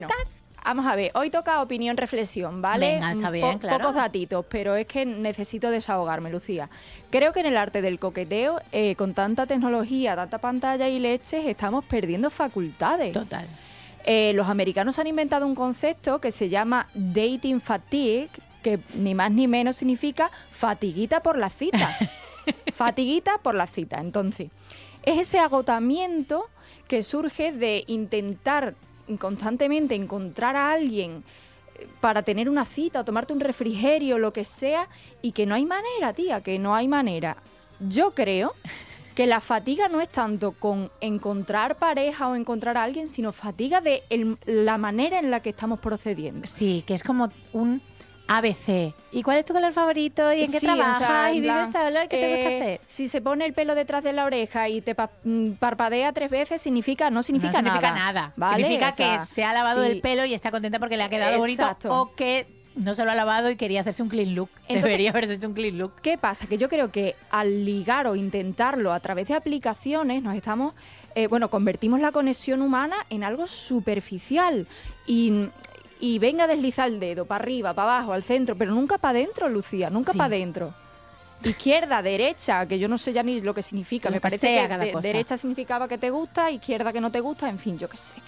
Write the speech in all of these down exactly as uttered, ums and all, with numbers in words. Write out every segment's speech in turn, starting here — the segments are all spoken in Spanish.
Vamos a ver, hoy toca opinión, reflexión, ¿vale? Venga, está bien, po claro. Pocos datitos, pero es que necesito desahogarme, Lucía. Creo que en el arte del coqueteo, eh, con tanta tecnología, tanta pantalla y leches, estamos perdiendo facultades. Total. Eh, los americanos han inventado un concepto que se llama dating fatigue, que ni más ni menos significa fatiguita por la cita. Fatiguita por la cita. Entonces, es ese agotamiento que surge de intentar constantemente encontrar a alguien para tener una cita o tomarte un refrigerio, lo que sea, y que no hay manera, tía, que no hay manera. Yo creo que la fatiga no es tanto con encontrar pareja o encontrar a alguien, sino fatiga de el, la manera en la que estamos procediendo. Sí, que es como un A B C. ¿Y cuál es tu color favorito? ¿Y en qué Sí, trabajas? o sea, en ¿Y vives plan, solo? ¿Y qué te gusta eh, hacer? Si se pone el pelo detrás de la oreja y te pa parpadea tres veces, significa no significa, no significa nada. nada. ¿Vale? Significa O sea, que se ha lavado sí. el pelo y está contenta porque le ha quedado Exacto. bonito, o que no se lo ha lavado y quería hacerse un clean look. Entonces, Debería haberse hecho un clean look. ¿Qué pasa? Que yo creo que al ligar o intentarlo a través de aplicaciones nos estamos, eh, bueno, convertimos la conexión humana en algo superficial y, y venga a deslizar el dedo para arriba, para abajo, al centro, pero nunca para adentro, Lucía, nunca Sí. para adentro. Izquierda, derecha, que yo no sé ya ni lo que significa. Lo Me que parece sea que cada de- cosa. derecha significaba que te gusta, izquierda que no te gusta, en fin, yo qué sé.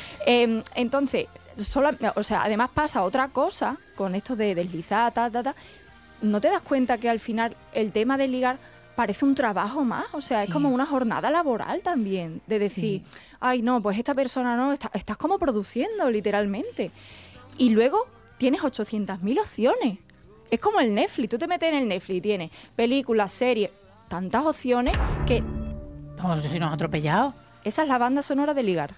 Eh, entonces, sola- o sea, además pasa otra cosa con esto de deslizar, ta, ta, ta. ¿No te das cuenta que al final el tema de ligar parece un trabajo más? O sea, Sí. es como una jornada laboral también, de decir, Sí. ay, no, pues esta persona no, está- estás como produciendo literalmente. Y luego tienes ochocientas mil opciones. Es como el Netflix, tú te metes en el Netflix y tienes películas, series, tantas opciones que Vamos, si nos ha atropellado. esa es la banda sonora de ligar.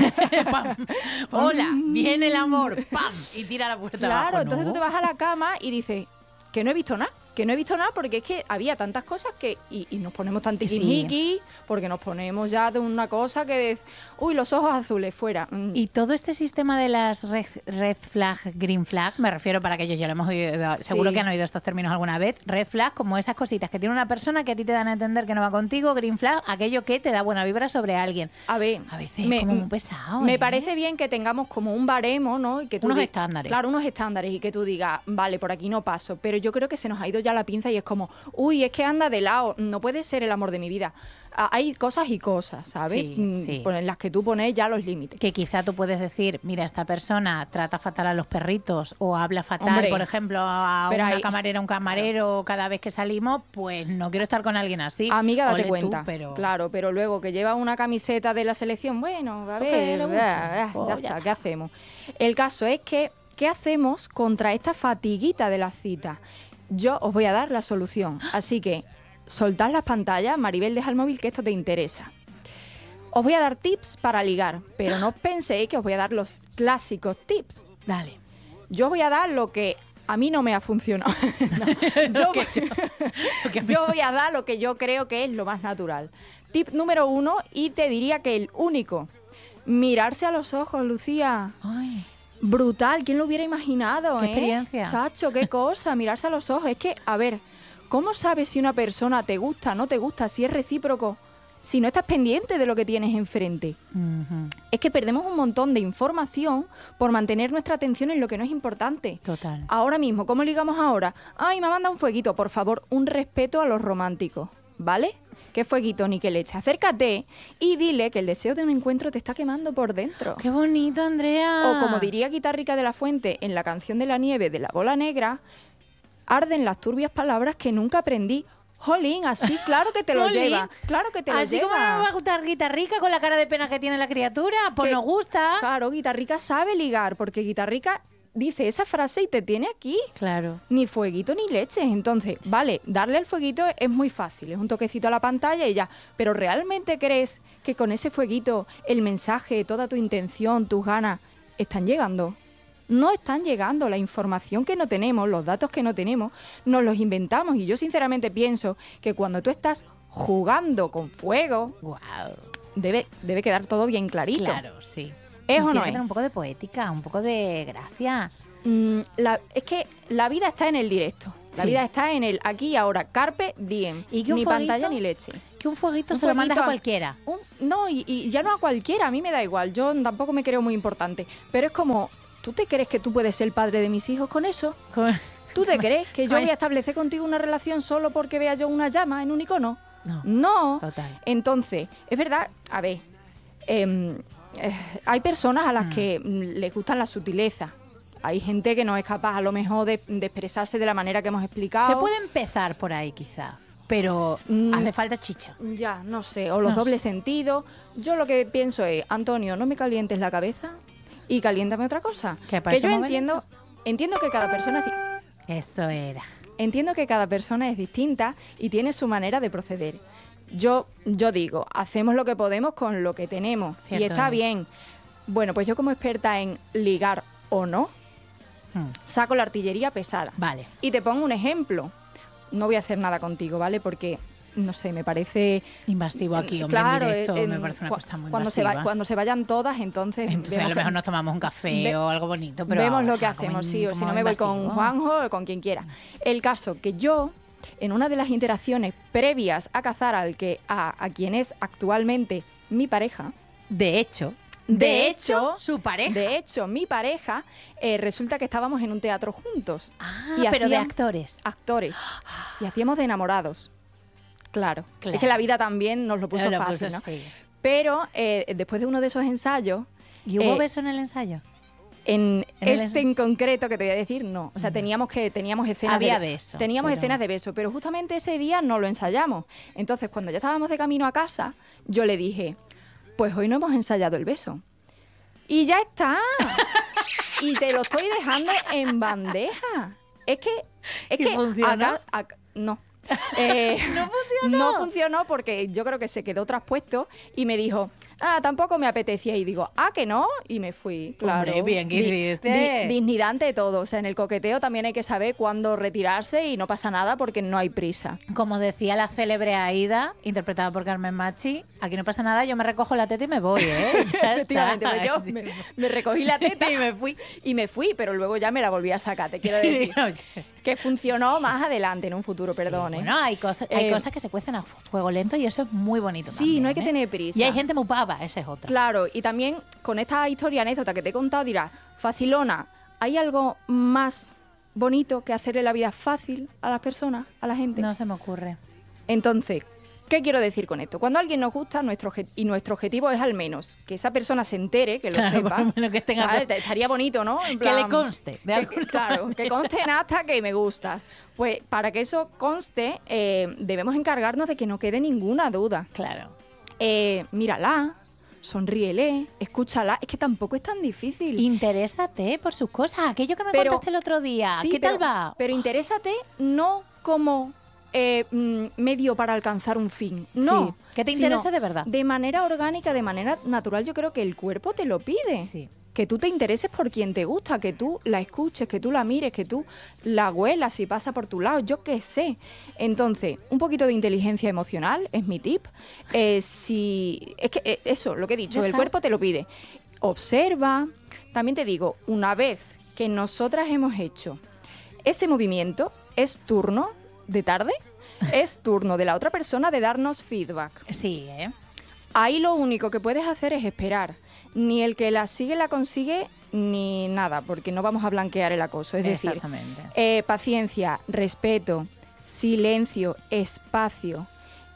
¡Pam! Hola, viene el amor. ¡Pam! Y tira la puerta Claro, abajo. entonces ¿no? tú te vas a la cama y dices que no he visto nada, que no he visto nada porque es que había tantas cosas que y, y nos ponemos tan tiquismiquis, porque nos ponemos ya de una cosa que es, uy, los ojos azules fuera. Mm. Y todo este sistema de las red, red flag, green flag, me refiero para aquellos, ya lo hemos oído, seguro Sí. que han oído estos términos alguna vez, red flag, como esas cositas que tiene una persona que a ti te dan a entender que no va contigo, green flag, aquello que te da buena vibra sobre alguien. A ver, A veces me- es como muy pesado. me ¿eh? parece bien que tengamos como un baremo, ¿no? Y que tú Unos di- estándares. Claro, unos estándares y que tú digas, vale, por aquí no paso. Pero yo creo que se nos ha ido ya la pinza y es como, uy, es que anda de lado, no puede ser el amor de mi vida. Ah, hay cosas y cosas, ¿sabes? Sí, Mm, sí. por- en las que tú pones ya los límites. Que quizá tú puedes decir, mira, esta persona trata fatal a los perritos o habla fatal, Hombre, por ejemplo, a pero una hay- camarera, un camarero cada vez que salimos, pues no quiero estar con alguien así. Amiga, date Ole tú, cuenta. pero... Claro, pero luego que lleva una camiseta de la selección, bueno, a Pues que ver, le gusta. ah, ah, Pues ya ya está, está. ¿qué hacemos? El caso es que, ¿qué hacemos contra esta fatiguita de la cita? Yo os voy a dar la solución. Así que, soltad las pantallas, Maribel, deja el móvil que esto te interesa. Os voy a dar tips para ligar, pero no penséis que os voy a dar los clásicos tips. Dale. Yo os voy a dar lo que a mí no me ha funcionado. No, yo, que yo- lo que a mí- yo voy a dar lo que yo creo que es lo más natural. Tip número uno, y te diría que el único. Mirarse a los ojos, Lucía. Ay, Brutal, ¿quién lo hubiera imaginado? Qué eh? experiencia. Chacho, qué cosa, mirarse a los ojos. Es que, a ver, ¿cómo sabes si una persona te gusta, no te gusta, si es recíproco, si no estás pendiente de lo que tienes enfrente? ujú, Es que perdemos un montón de información por mantener nuestra atención en lo que no es importante. total. Ahora mismo, ¿cómo ligamos ahora? Ay, me ha mandado un fueguito. Por favor, un respeto a los románticos, ¿vale? ¿Qué fueguito ni qué leche? Acércate y dile que el deseo de un encuentro te está quemando por dentro. Qué bonito, Andrea. O como diría Guitarrica de la Fuente en la canción de la nieve de la bola negra, arden las turbias palabras que nunca aprendí. Jolín, así claro que te lo Jolín. lleva. Claro que te lo Así lleva. como no nos va a gustar Guitarrica con la cara de pena que tiene la criatura, pues Que- nos gusta. Claro, Guitarrica sabe ligar, porque Guitarrica dice esa frase y te tiene aquí. Claro. Ni fueguito ni leches. Entonces, vale, darle al fueguito es muy fácil, es un toquecito a la pantalla y ya. Pero ¿realmente crees que con ese fueguito el mensaje, toda tu intención, tus ganas, están llegando? No están llegando. La información que no tenemos, los datos que no tenemos, nos los inventamos. Y yo sinceramente pienso que cuando tú estás jugando con fuego, Wow. debe, debe quedar todo bien clarito. Claro, sí. ¿Es Y o no tiene que es? tener un poco de poética, un poco de gracia. Mm, la- es que la vida está en el directo. La Sí. vida está en el aquí y ahora. Carpe diem. ¿Y que un Ni fueguito? pantalla ni leche. Que un fueguito Un se lo mandas a fueguito, cualquiera. Un- no, y, y ya no a cualquiera, a mí me da igual, yo tampoco me creo muy importante, pero es como, ¿tú te crees que tú puedes ser el padre de mis hijos con eso? Con- ¿Tú te crees que yo Con- voy a establecer contigo una relación solo porque vea yo una llama en un icono? No, No. total. Entonces, es verdad, a ver, em, eh, hay personas a las Mm. que mm, les gustan las sutilezas. Hay gente que no es capaz a lo mejor de, de expresarse de la manera que hemos explicado. Se puede empezar por ahí quizá, pero Mm. hace falta chicha. Ya, no sé, o los No dobles sentidos. Yo lo que pienso es, Antonio, no me calientes la cabeza y caliéntame otra cosa. Que para Que eso yo hemos entiendo, entiendo que cada persona es di- Eso era. entiendo que cada persona es distinta y tiene su manera de proceder. Yo, yo digo, hacemos lo que podemos con lo que tenemos y Cierto está es. bien. Bueno, pues yo como experta en ligar o no, Hmm. saco la artillería pesada. Vale. Y te pongo un ejemplo. No voy a hacer nada contigo, ¿vale? Porque, no sé, me parece... Invasivo aquí, hombre, Claro, en directo, en- me parece una cu- cosa muy cuando se, invasiva. va- cuando se vayan todas, entonces, Entonces a vemos lo que- mejor nos tomamos un café ve- o algo bonito, pero vemos lo ahora, que como hacemos, in- sí, o si como no me voy con invasivo. Juanjo o con quien quiera. El caso que yo, en una de las interacciones previas a cazar al que a, a quien es actualmente mi pareja, De hecho, de hecho, su pareja. de hecho, mi pareja, eh, resulta que estábamos en un teatro juntos. Ah, y pero de hacían- actores. Actores. Y hacíamos de enamorados. Claro. Claro. Es que la vida también nos lo puso Lo fácil, puso, ¿no? sí. Pero eh, después de uno de esos ensayos, ¿Y hubo Eh, beso en el ensayo? en, ¿En el este ensayo? en concreto que te voy a decir, no. O sea, Mm. teníamos que teníamos escenas Había de beso, Teníamos pero- escenas de beso, pero justamente ese día no lo ensayamos. Entonces, cuando ya estábamos de camino a casa, yo le dije, pues hoy no hemos ensayado el beso. Y ya está. Y te lo estoy dejando en bandeja. Es que es ¿Y que funcionó? acá- acá- no. Eh, ¿No funcionó? No funcionó porque yo creo que se quedó traspuesto y me dijo, ah, tampoco me apetecía. Y digo, ah, que no. Y me fui, claro. Hombre, bien que Di- hiciste. di- dignidad ante todo. O sea, en el coqueteo también hay que saber cuándo retirarse y no pasa nada porque no hay prisa. Como decía la célebre Aida, interpretada por Carmen Machi, aquí no pasa nada, yo me recojo la teta y me voy, ¿eh? Ya Efectivamente, está. pues yo Sí. me, me recogí la teta Y me fui. y me fui, pero luego ya me la volví a sacar. Te quiero decir Oye. que funcionó más adelante, en un futuro, perdón. Sí, ¿eh? bueno, hay, cosas, hay Eh, cosas que se cuecen a fuego lento y eso es muy bonito. Sí, también, no hay que ¿eh? tener prisa. Y hay gente muy pava, esa es otra. Claro, y también con esta historia, anécdota que te he contado, dirás, facilona, ¿hay algo más bonito que hacerle la vida fácil a las personas, a la gente? No se me ocurre. Entonces, ¿qué quiero decir con esto? Cuando a alguien nos gusta nuestro obje- y nuestro objetivo es al menos que esa persona se entere, que lo Claro, sepa, por lo menos que tenga- ¿vale? Te- estaría bonito, ¿no? En Que le plan, conste, de que- alguna claro, que conste en acta que me gustas. Pues para que eso conste, eh, debemos encargarnos de que no quede ninguna duda. Claro. Eh, mírala, sonríele, escúchala. Es que tampoco es tan difícil. Interésate por sus cosas. Aquello que me Pero- contaste el otro día. Sí, ¿Qué pero- tal va? Pero interésate no como eh, mm, medio para alcanzar un fin. No. Sí, que te sino interese de verdad. De manera orgánica, de manera natural, yo creo que el cuerpo te lo pide. Sí. Que tú te intereses por quien te gusta, que tú la escuches, que tú la mires, que tú la huelas si pasa por tu lado, yo qué sé. Entonces, un poquito de inteligencia emocional es mi tip. Eh, si Es que eh, eso, lo que he dicho, Ya el está. cuerpo te lo pide. Observa. También te digo, una vez que nosotras hemos hecho ese movimiento, es turno de tarde, es turno de la otra persona de darnos feedback. Sí, ¿eh? Ahí lo único que puedes hacer es esperar. Ni el que la sigue la consigue, ni nada, porque no vamos a blanquear el acoso. Es decir, Exactamente. eh, paciencia, respeto, silencio, espacio.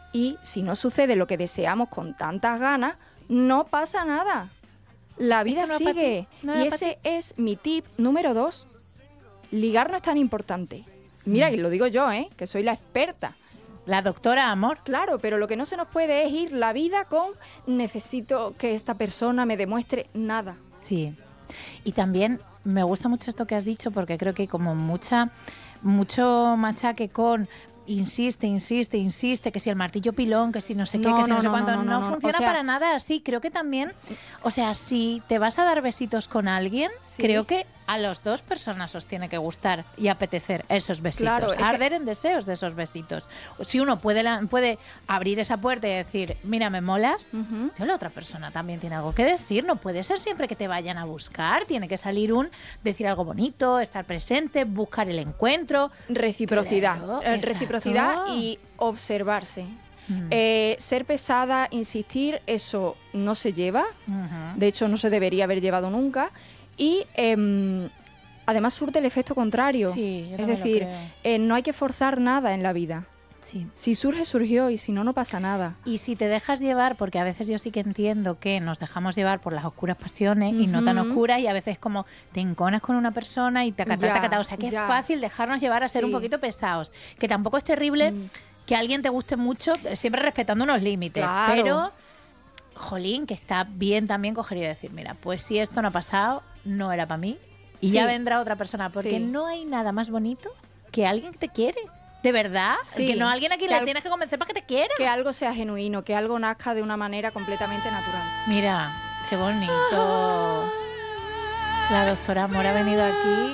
Y si no sucede lo que deseamos con tantas ganas, no pasa nada. La vida que no era pa' sigue. ti, no era Y pa' ese es mi tip número dos. Ligar no es tan importante. Mira, que lo digo yo, ¿eh? Que soy la experta. La doctora Amor. Claro, pero lo que no se nos puede es ir la vida con necesito que esta persona me demuestre nada. Sí. Y también me gusta mucho esto que has dicho porque creo que hay como mucha, mucho machaque con insiste, insiste, insiste, que si el martillo pilón, que si no sé qué, No, que si no, no, sé no, cuánto, no, no, no, no. funciona O sea- para nada así. Creo que también, o sea, si te vas a dar besitos con alguien, Sí. creo que a las dos personas os tiene que gustar y apetecer esos besitos, Claro, es que- arder en deseos de esos besitos. Si uno puede, la- puede abrir esa puerta y decir, mira, me molas, Ujú. tío, la otra persona también tiene algo que decir. No puede ser siempre que te vayan a buscar. Tiene que salir un decir algo bonito, estar presente, buscar el encuentro. Reciprocidad. Claro, Eh, exacto. Reciprocidad y observarse. Mm. Eh, ser pesada, insistir, eso no se lleva. Ujú. De hecho, no se debería haber llevado nunca. Y em, además surte el efecto contrario. Sí, yo es también lo decir, creo. eh, no hay que forzar nada en la vida. Sí. Si surge, surgió y si no, no pasa nada. Y si te dejas llevar, porque a veces yo sí que entiendo que nos dejamos llevar por las oscuras pasiones y no tan Ujú. oscuras, y a veces como te enconas con una persona y te Ya, tacata, o sea que ya. es fácil dejarnos llevar a ser un Sí. poquito pesados, que tampoco es terrible Mm. que a alguien te guste mucho, siempre respetando unos límites, Claro. pero jolín, que está bien también coger y decir, mira, pues si esto no ha pasado, no era para mí, y Sí. ya vendrá otra persona, porque Sí. no hay nada más bonito que alguien que te quiere. De verdad, Sí. que no alguien a quien Que le al- tienes que convencer para que te quiera. Que algo sea genuino, que algo nazca de una manera completamente natural. Mira, qué bonito. La doctora Amor ha venido aquí.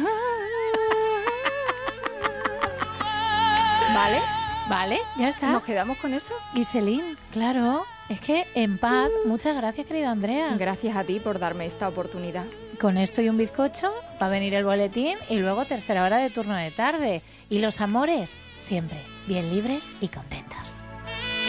¿Vale? Vale, ya está. ¿Nos quedamos con eso? Y Celine, claro. Es que en paz, muchas gracias, querida Andrea. Gracias a ti por darme esta oportunidad. Con esto y un bizcocho va a venir el boletín y luego tercera hora de turno de tarde. Y los amores, siempre bien libres y contentos.